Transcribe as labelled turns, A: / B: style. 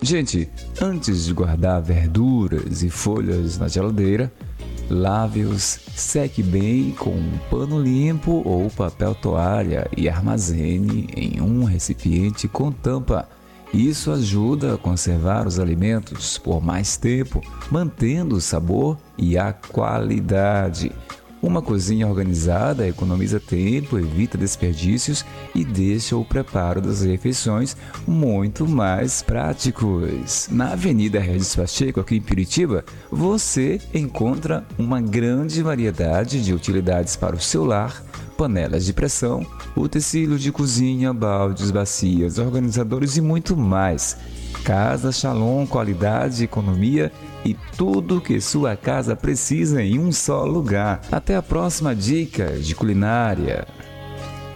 A: Gente, antes de guardar verduras e folhas na geladeira, lave-os, seque bem com um pano limpo ou papel toalha e armazene em um recipiente com tampa. Isso ajuda a conservar os alimentos por mais tempo, mantendo o sabor e a qualidade. Uma cozinha organizada economiza tempo, evita desperdícios e deixa o preparo das refeições muito mais práticos. Na Avenida Regis Pacheco, aqui em Piritiba, você encontra uma grande variedade de utilidades para o seu lar, panelas de pressão, utensílios de cozinha, baldes, bacias, organizadores e muito mais. Casa Shalom, qualidade, economia e tudo que sua casa precisa em um só lugar. Até a próxima dica de culinária.